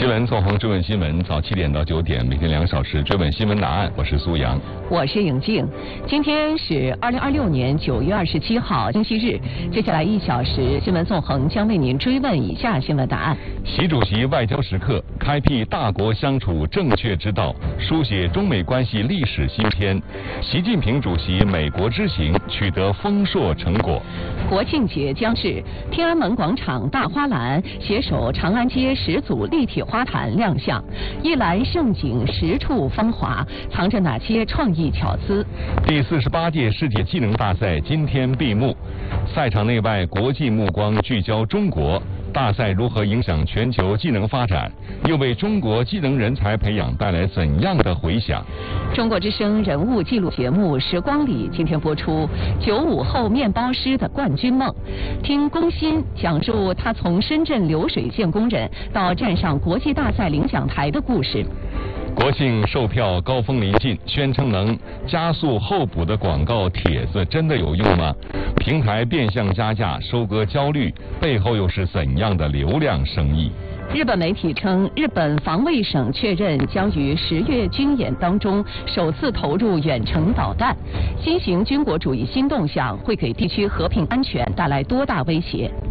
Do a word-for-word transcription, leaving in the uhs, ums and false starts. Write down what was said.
闻纵横追问新闻，早七点到九点，每天两个小时追问新闻答案。我是苏阳， 我是颖静。今天是二零二六年九月二十七号，星期日。接下来一小时，新闻纵横将为您追问以下新闻答案： 习主席外交时刻，开辟大国相处正确之道，书写中美关系历史新篇。习近平主席美国之行取得丰硕成果。 国庆节将至，天安门广场大花篮携手长安街十组立体花坛亮相，一篮盛景，十处芳华，藏着哪些创意巧思？ 第四十八届世界技能大赛今天闭幕，赛场内外国际目光聚焦中国。大赛如何影响全球技能发展？又为中国技能人才培养带来怎样的回响？ 中国之声人物纪录节目《时光里》今天播出九五后面包师的冠军梦，听龚鑫讲述他从深圳流水线工人到站上国际大赛领奖台的故事。 国庆售票高峰临近，宣称能加速候补的广告帖子真的有用吗？平台变相加价收割焦虑，背后又是怎样的流量生意？ 日本媒体称，日本防卫省确认将于十月军演当中首次投入远程导弹。新型军国主义新动向会给地区和平安全带来多大威胁？